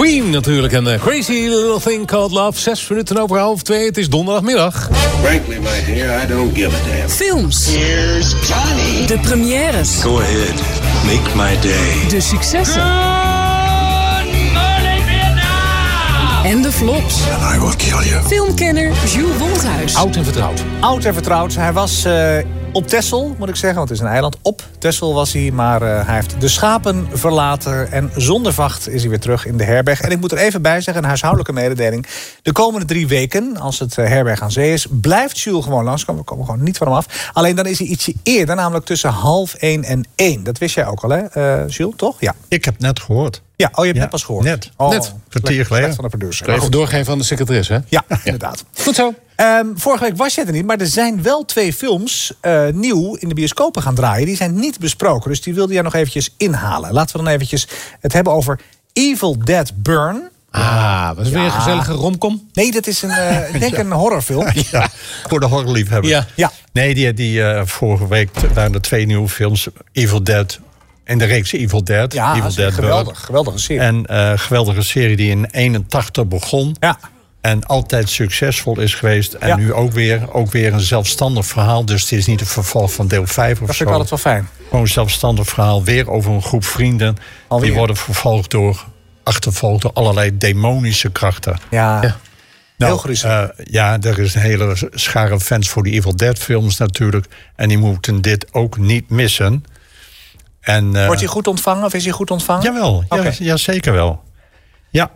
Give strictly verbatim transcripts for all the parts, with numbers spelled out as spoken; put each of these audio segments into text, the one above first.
Cream natuurlijk. En uh, Crazy Little Thing Called Love. Zes minuten over half twee. Het is donderdagmiddag. Frankly, my dear, I don't give a damn. Films. Here's Johnny. De premières. Go ahead. Make my day. De successen. Good morning, Vietnam! En de flops. And I will kill you. Filmkenner Jules Wolthuis. Oud en vertrouwd. Oud en vertrouwd. Hij was uh, op Texel, moet ik zeggen, want het is een eiland. Op Texel was hij, maar uh, hij heeft de schapen verlaten. En zonder vacht is hij weer terug in de herberg. En ik moet er even bij zeggen, een huishoudelijke mededeling. De komende drie weken, als het uh, herberg aan zee is, blijft Jules gewoon langskomen. We komen gewoon niet van hem af. Alleen dan is hij ietsje eerder, namelijk tussen half één en één. Dat wist jij ook al, hè, uh, Jules, toch? Ja. Ik heb net gehoord. Ja, oh, je hebt Ja, net pas gehoord. net. Oh, Net. Kwartier geleden. van de producer. Even goed doorgeven aan de secretaresse, hè? Ja, inderdaad. Goed zo. Um, vorige week was je er niet, maar er zijn wel twee films uh, nieuw in de bioscopen gaan draaien. Die zijn niet besproken, dus die wilde jij nog eventjes inhalen. Laten we dan eventjes het hebben over Evil Dead Burn. Ah, was het weer een gezellige romcom? Nee, dat is een, uh, ik denk een horrorfilm. Ja, voor de horrorliefhebber. Ja. Ja. Nee, die, die uh, vorige week waren er twee nieuwe films. Evil Dead. En de reeks Evil Dead. Ja, Evil dat is een Dead geweldig, geweldige serie. En uh, geweldige serie die in eenentachtig begon. Ja. En altijd succesvol is geweest. En Ja. nu ook weer, ook weer een zelfstandig verhaal. Dus het is niet een vervolg van deel vijf of Dat zo. vind ik altijd wel fijn. Gewoon een zelfstandig verhaal. Weer over een groep vrienden. Alweer. Die worden vervolgd door, achtervolgd door allerlei demonische krachten. Ja, Ja. heel griezelig. Uh, ja, er is een hele schare fans voor die Evil Dead films natuurlijk. En die moeten dit ook niet missen. En, uh, Wordt hij goed ontvangen of is hij goed ontvangen? Jawel, ja, Oké. ja, zeker wel. Ja,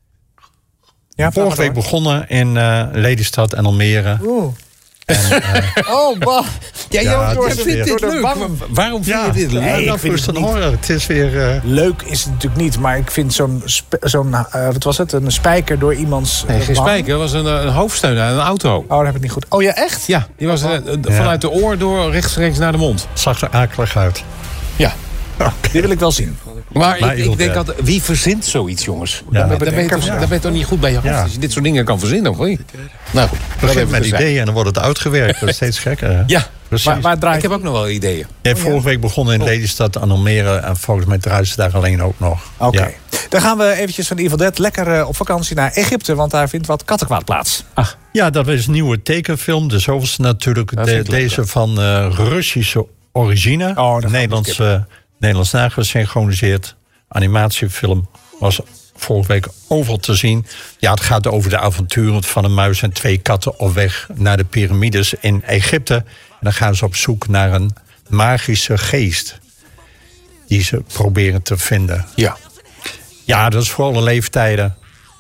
Ja, vorige week begonnen in uh, Lelystad en Almere. Oeh. En, uh, Oh, bah. Ja, Ja, joh, het door is de- weer- door de leuk. wangen. Waarom vind ja, je dit leuk? Nee, ik nou, vind is het een niet. horror. Het is weer... Uh, Leuk is het natuurlijk niet, maar ik vind zo'n, sp- zo'n uh, wat was het, een spijker door iemands... Nee, uh, geen wang. spijker. Het was een, een hoofdsteun aan een auto. Oh, dat heb ik niet goed. Oh ja, echt? Ja, die was uh, vanuit de oor door rechtstreeks naar de mond. zag er akelig uit. Ja. Die wil ik wel zien. Maar Maar ik, Evil ik denk Dead. altijd, wie verzint zoiets, jongens? Ja. dan, ben, dan, ben je toch, Ja. dan ben je toch niet goed bij je hoofd Ja. als je dit soort dingen kan verzinnen, of niet? Nou goed, dat Begin even met terzijde. ideeën en dan wordt het uitgewerkt. Dat is steeds gekker. Hè? Ja, Precies. Waar, waar draait ik heb ook nog wel ideeën. Jij hebt vorige week begonnen in Lelystad en Almere. En volgens mij draaien ze daar alleen ook nog. Oké. Ja. Dan gaan we eventjes van Evil Dead lekker uh, op vakantie naar Egypte, want daar vindt wat kattenkwaad plaats. Ja, dat is een nieuwe tekenfilm. De zoveelste natuurlijk. Dat De, vind ik leuk, deze van uh, Russische origine. Oh, dan gaan we Nederlands, uh, Nederlands nagesynchroniseerd. Animatiefilm was vorige week overal te zien. Ja, het gaat over de avonturen van een muis en twee katten op weg naar de piramides in Egypte. En dan gaan ze op zoek naar een magische geest die ze proberen te vinden. Ja. Ja, dat is voor alle leeftijden.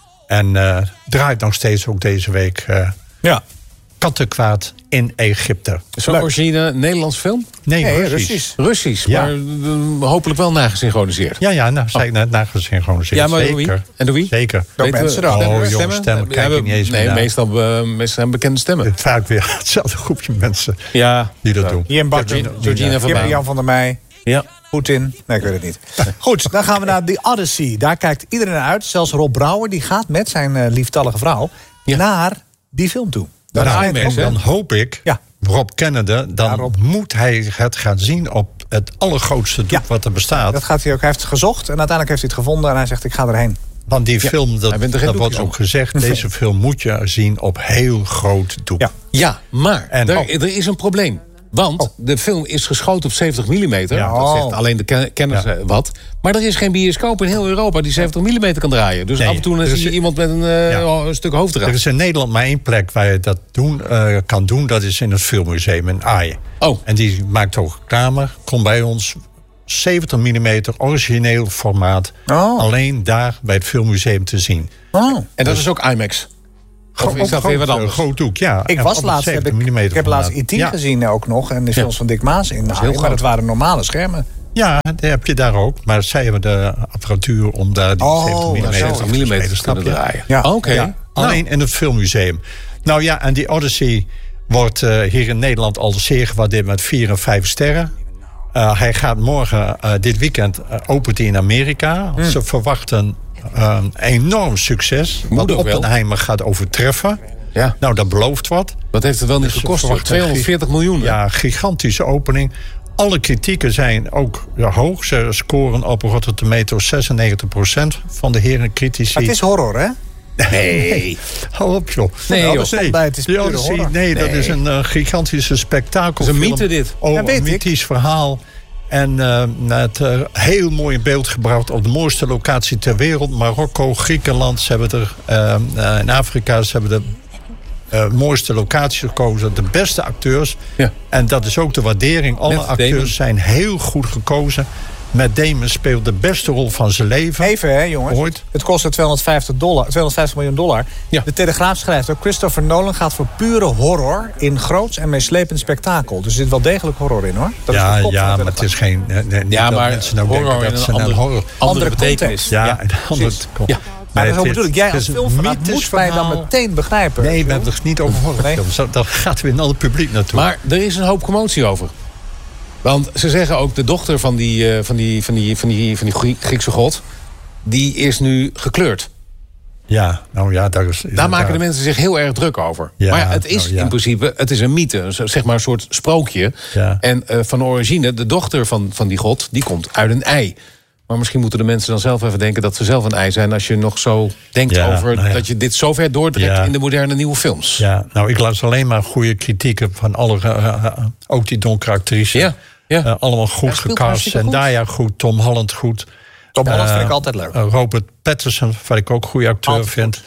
En uh, draait nog steeds ook deze week uh, Ja. kattenkwaad in Egypte. Zo'n Leuk. origine Nederlands film? Nee, Nee, Russisch. Russisch. Russisch, Ja. maar uh, hopelijk wel nagesynchroniseerd. Ja, ja, nou, zei ik net nagesynchroniseerd. Ja, maar door zeker. wie? En door wie? Zeker. Door Weten mensen we- dan. stemmen? Oh, jongens, stemmen, kijk we- ik niet eens Nee, meer naar. meestal, uh, meestal zijn bekende stemmen. Vaak weer hetzelfde groepje mensen Ja. die dat Ja. doen. Hier in Bakker. Georgina- Georgina van Hier Baan. Jan van der Meij. Ja. Poetin. Nee, ik weet het niet. Goed, dan gaan we naar The Odyssey. Daar kijkt iedereen naar uit. Zelfs Rob Brouwer, die gaat met zijn uh, lieftallige vrouw Ja. naar die film toe. Naar de Nou, IMAX, hè? dan hoop ik, Ja. Rob kennende, dan Ja, Rob. moet hij het gaan zien op het allergrootste doek Ja. wat er bestaat. Dat gaat hij ook. Hij heeft het gezocht en uiteindelijk heeft hij het gevonden en hij zegt ik ga erheen. Want die film, dat, hij bent er geen dat wordt doekjes ook gezegd, deze film moet je zien op heel groot doek. Ja. Ja, maar En- er, oh. er is een probleem. Want de film is geschoten op zeventig millimeter. Ja. Dat zegt Oh. alleen de ken- kenners Ja. eh, wat. Maar er is geen bioscoop in heel Europa die zeventig millimeter kan draaien. Dus Nee, af en toe dan er zie is- je iemand met een, eh, Ja. een stuk hoofddraad. Er is in Nederland maar één plek waar je dat doen, uh, kan doen. Dat is in het Filmmuseum in Aachen. Oh. En die maakt ook reclame. Kom bij ons. zeventig millimeter origineel formaat. Oh. Alleen daar bij het Filmmuseum te zien. Oh. En dat is ook IMAX. Of is dat Op weer wat groot, anders? Groot doek, ja. Ik En was op laatst, heb zeventig ik, millimeter ik heb laatst formaat. I T ja. gezien ook nog. En de films van Dick Maas in de heel Aachen. Maar groot. dat waren normale schermen. Ja, dat heb je daar ook. Maar zij hebben de apparatuur om daar die Oh, zeventig dat millimeter, zou- zeventig millimeter te snap kunnen je? draaien. Ja. Oké. Ja, alleen in het Filmmuseum. Nou ja, en die Odyssey wordt uh, hier in Nederland al zeer gewaardeerd met vier en vijf sterren. Uh, hij gaat morgen, uh, dit weekend, uh, opent hij in Amerika. Mm. Ze verwachten uh, een enorm succes. Moet wat ook wel. Oppenheimer gaat overtreffen. Ja. Nou, dat belooft wat. Wat heeft het wel niet Dus ze gekost? hoor? verwachten tweehonderdveertig miljoen. hè? Ja, gigantische opening. alle kritieken zijn ook ja, hoog. Ze scoren op Rotten Tomatoes zesennegentig procent van de heren critici. Maar het is horror, hè? Nee. Hou op, joh. Nee, nee, joh. Stond bij, het is de pure Odyssey, horror. nee, dat Nee. is een uh, gigantische spektakelfilm. Dat is een mythe, dit. Oh, Ja, weet een ik. mythisch verhaal. En uh, het uh, heel mooi in beeld gebracht op de mooiste locatie ter wereld. Marokko, Griekenland. Ze hebben er uh, uh, in Afrika ze hebben de uh, mooiste locaties gekozen. De beste acteurs. Ja. En dat is ook de waardering. Alle Matt acteurs Damon. zijn heel goed gekozen. Matt Damon speelt de beste rol van zijn leven. Even, hè, jongens. Ooit. Het kostte tweehonderdvijftig, dollar, tweehonderdvijftig miljoen dollar. Ja. De Telegraaf schrijft ook... Christopher Nolan gaat voor pure horror in groots en meeslepend spektakel. Dus er zit wel degelijk horror in, hoor. Dat is Ja, de kop van ja, de maar het Telegraaf. is geen... nee, nee, niet Ja, dat maar mensen nou horror denken in dat een ze naar andere, horror... andere Andere betekenis. Ja, Ja, en anders precies. komt. Ja. Maar Nee, dat het bedoel is- ik, jij het als is een filmfanaat mythisch moet mij dan verhaal. meteen begrijpen. Nee, we hebben het niet over horrorfilms. Nee. Dat gaat weer een ander publiek naartoe. Maar er is een hoop commotie over. Want ze zeggen ook, de dochter van die, uh, van die, van die, van die, van die Griekse god... die is nu gekleurd. ja, nou ja, daar is... Daar maken de mensen zich heel erg druk over. Ja, maar ja, het is nou ja. in principe, het is een mythe. een- Zeg maar een soort sprookje. Ja. En uh, van origine, de dochter van, van die god, die komt uit een ei. Maar misschien moeten de mensen dan zelf even denken dat ze zelf een ei zijn... als je nog zo denkt Ja, over nou ja. dat je dit zo ver doordrekt Ja. in de moderne nieuwe films. Ja, nou, ik las alleen maar goede kritieken van alle... uh, uh, ook die donkere actrices. Ja, ja. Uh, allemaal goed Hij speelt gecast. hartstikke goed. Zendaya goed, Tom Holland goed. Tom Holland Uh, vind ik altijd leuk. uh, Robert Pattinson, wat ik ook een goede acteur Altijd vind.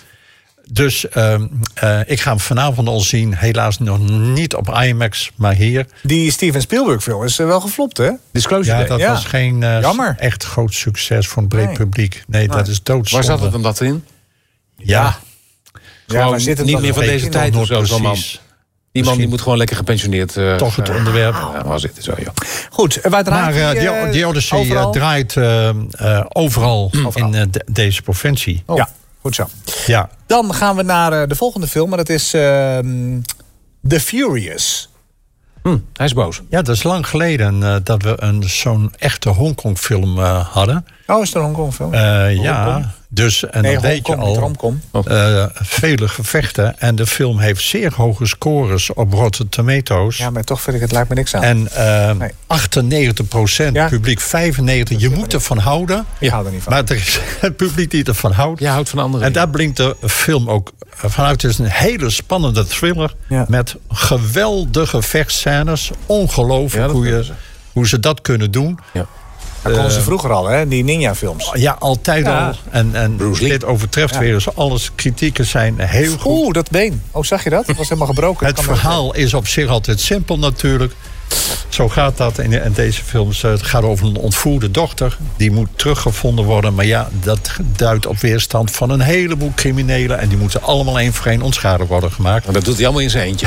Dus uh, uh, ik ga hem vanavond al zien. Helaas nog niet op IMAX, maar hier. Die Steven Spielberg film is eh, wel geflopt, hè? Disclosure Ja, Day. dat Ja. was geen uh, Jammer. echt groot succes voor een breed Nee. publiek. Nee, dat is doodzonde. Waar zat het hem dat in? Ja, Gewoon waar zit het niet dan? meer van Weet deze je tijd nog of zo, zo'n man. precies. Die man die Misschien- moet gewoon lekker gepensioneerd... uh, Toch het uh, onderwerp. Ja, was het zo, joh. Goed, eh, waar draait Maar uh, die, die, eh, die Odyssey uh, overal? draait uh, uh, overal, Overal. in uh, de- deze provincie. Ja, goed zo. Ja. Dan gaan we naar uh, de volgende film, maar dat is uh, The Furious. Hm, hij is boos. ja, dat is lang geleden uh, dat we een, zo'n echte Hongkong-film uh, hadden. Oh, is het een Hongkong film? Uh, ja, dus en nee, dan weet je Hongkong, niet al romcom. uh, vele gevechten. En de film heeft zeer hoge scores op Rotten Tomatoes. Ja, maar toch vind ik het lijkt me niks aan. En uh, Nee. achtennegentig procent, Ja. publiek vijfennegentig. Je moet ervan houden. Ik hou er niet van. Maar er is het publiek die ervan houdt. Jij houdt van anderen. En daar blinkt de film ook vanuit. Het is een hele spannende thriller. Ja. Met geweldige vechtscènes. Ongelooflijk Ja, dat hoe, kunnen je, ze. hoe ze dat kunnen doen. Ja. Dat konden ze vroeger al, hè? Die ninja-films. Ja, altijd Ja. al. En, en Bruce Lee. dit overtreft Ja. weer eens alles. Kritieken zijn heel goed. Oeh, dat been. Oh, zag je dat? Dat was helemaal gebroken. Het Dat kan verhaal is op zich altijd simpel natuurlijk. Zo gaat dat in, in deze films. Het gaat over een ontvoerde dochter. Die moet teruggevonden worden. Maar ja, dat duidt op weerstand van een heleboel criminelen. En die moeten allemaal één voor één onschadelijk worden gemaakt. Maar dat doet hij allemaal in zijn eentje.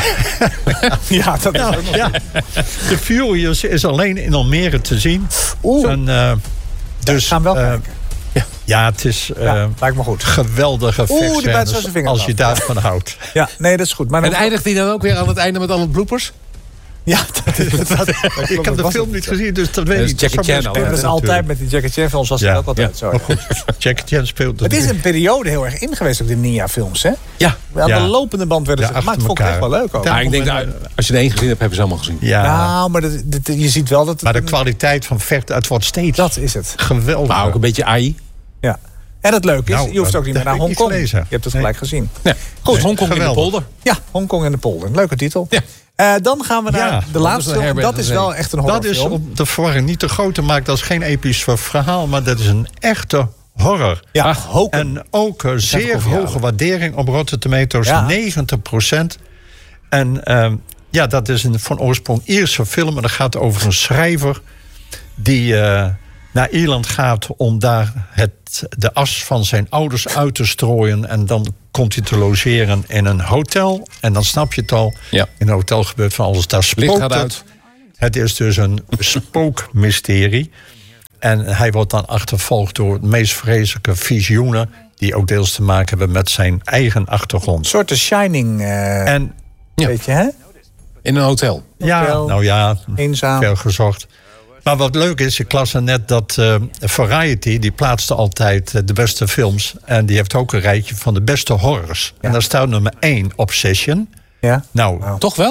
Ja, dat is Ja, ook nog- ja. De Furious is alleen in Almere te zien. Oeh. En, uh, dus, gaan we wel uh, kijken. Ja, het is uh, Ja, lijkt me goed. geweldige Oeh, die bijt zo vechtscènes zijn vinger als af. je daarvan houdt. Ja, nee, dat is goed. Maar En dan- eindigt hij dan ook weer aan het einde met alle bloepers? Ja, dat, dat, dat, Ik heb de film niet gezien, dus dat weet Dat ik is niet. Jackie Dat Chan zou al, dat best is kunnen altijd met die Jackie Chan films, was Ja. het ook altijd Ja. zo. Maar goed, Jackie Chan speelt Het is een periode heel erg in geweest op de ninja-films, hè? Ja. Aan Ja. de lopende band werden ze Ja, gemaakt. achter Vond ik echt elkaar. wel leuk ook. Ja. Maar ik denk, dat, als je er één gezien hebt, hebben ze allemaal gezien. Ja, Nou, maar dat, dat- je ziet wel dat het maar de een- kwaliteit van vechten, het wordt steeds dat is het. geweldig. Maar ook een beetje A I. Ja. En het leuke is, Nou, je hoeft ook niet meer dat naar heb ik niet Hongkong. Je gelezen. hebt het Nee. gelijk gezien. Ja. Goed, Nee, Hongkong in de geweldig. polder. Ja, Hongkong en de polder. Leuke titel. Ja. Eh, dan gaan we naar Ja, de dat laatste is een film. herberg Dat is aan wel zee. echt een Dat is horrorfilm. om de verwarring niet te groot te maken. Dat is geen episch verhaal, maar dat is een echte horror. Ja, Ach, Hoken. En ook een zeer over jou. hoge waardering op Rotten Tomatoes, Ja. negentig procent. En ehm, ja, dat is een van oorsprong Ierse film. En dat gaat over een schrijver die eh, naar Ierland gaat om daar het, de as van zijn ouders uit te strooien. En dan komt hij te logeren in een hotel. En dan snap je het al. Ja. In een hotel gebeurt van alles. Daar Licht spookt gaat het. uit. Het is dus een spookmysterie. En hij wordt dan achtervolgd door het meest vreselijke visioenen, die ook deels te maken hebben met zijn eigen achtergrond. Een soort de Shining, eh En Ja. weet je, hè? In een hotel. ja, Hotel, nou ja, eenzaam. veel gezocht. Maar wat leuk is, ik las er net dat uh, Variety, die plaatste altijd uh, de beste films. En die heeft ook een rijtje van de beste horrors. Ja. En daar staat nummer één, Obsession. Ja. Nou, Wauw. Toch wel?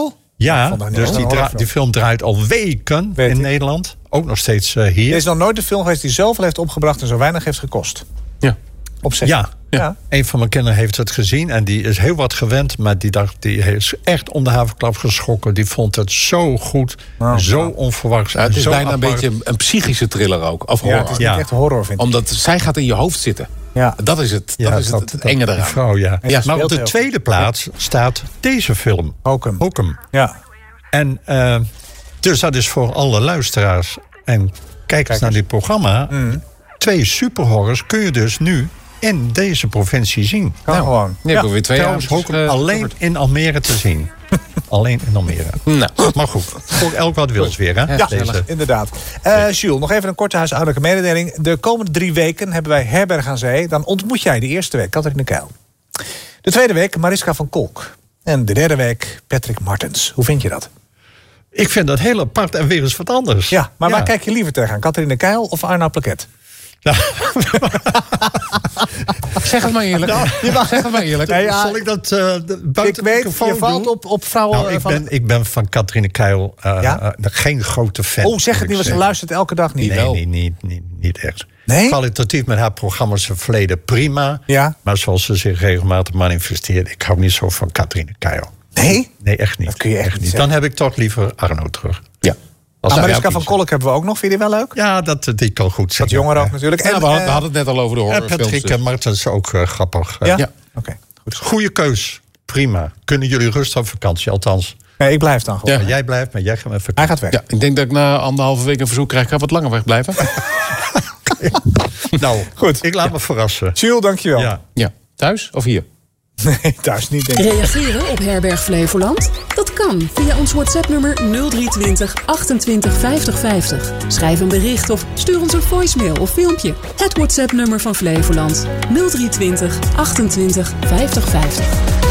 Ja, Vond dat niet dus echt die, een dra- horrorfilm. die film draait al weken Weet in ik. Nederland. Ook nog steeds uh, Er hier. is nog nooit een film geweest die zoveel heeft opgebracht en zo weinig heeft gekost. Ja. Op zich. Ja, Ja. een van mijn kinderen heeft het gezien en die is heel wat gewend. Maar die dacht, die is echt om de haverklap geschrokken. Die vond het zo goed, Oh, zo ja. onverwachts. Ja, het en is zo bijna een apart. beetje een psychische thriller ook. Of Ja, horror. het is niet Ja. echt horror, vind ik. Omdat zij gaat in je hoofd zitten. Ja. Dat is het, Ja, dat is het, dat- het dat- enge die eraan. vrouw, ja. En ze Maar speelt op de heel tweede goed. plaats staat deze film. Hokum. Hokum. Ja. En uh, dus dat is voor alle luisteraars en kijkers naar dit programma. Mm. Twee superhorrors kun je dus nu in deze provincie zien. Kan gewoon. Nu hebben we weer twee Trouwens, avondjes, Hokum eh, alleen gecoverd. in Almere te zien. Alleen in Almere. Nou. Maar goed, voor elk wat wils weer, hè? Ja, Deze. inderdaad. Uh, Jules, nog even een korte huishoudelijke mededeling. De komende drie weken hebben wij Herberg aan Zee. Dan ontmoet jij de eerste week Catharine Keil. De tweede week Mariska van Kolk. En de derde week Patrick Martens. Hoe vind je dat? Ik vind dat heel apart en weer eens wat anders. Ja, maar Ja. waar kijk je liever tegenaan? Catharine Keil of Arnoud Plaquet? Zeg het maar eerlijk. Zeg het maar eerlijk. Nee, ja, Zal ik dat uh, de- buiten ik de weet, microfoon je valt doen? op, op vrouwen... Nou, ik, van... ben, ik ben van Catharine Keil uh, Ja? uh, geen grote fan. Oh, zeg moet het ik niet, want ze zeggen. luistert elke dag niet. Nee, wel. niet, niet, niet, niet echt. Nee? Kwalitatief met haar programma's verleden prima. Ja. Maar zoals ze zich regelmatig manifesteert... ik hou niet zo van Catharine Keil. Nee? Nee, echt niet. Dat kun je echt niet Dan heb ik toch liever Arno terug. Ja. Als Ah, hij Mariska ook van iets- Kolk hebben we ook nog. Vind je die wel leuk? Ja, dat, die kan goed Wat zingen. jonger ook Ja. natuurlijk. Ja, En, we hadden, we eh, hadden het net al over de En horrorfilms. Patrick dus. Martens is ook uh, grappig. Ja? Ja. Oké. Goed. Goeie keus. Prima. Kunnen jullie rustig op vakantie, althans. Nee, ik blijf dan gewoon. Ja. Maar jij blijft, maar jij gaat met Hij vakantie. gaat weg. Ja, ik denk dat ik na anderhalve week een verzoek krijg. Ik ga wat langer wegblijven. Nou, Goed. ik laat me verrassen. Jules, dankjewel. Ja. Ja, thuis of hier? Nee, thuis niet, denk ik. Reageren op Herberg Flevoland? Dat kan via ons WhatsApp-nummer nul drie twintig achtentwintig vijftig vijftig. Schrijf een bericht of stuur ons een voicemail of filmpje. Het WhatsApp-nummer van Flevoland nul drie twintig achtentwintig vijftig vijftig.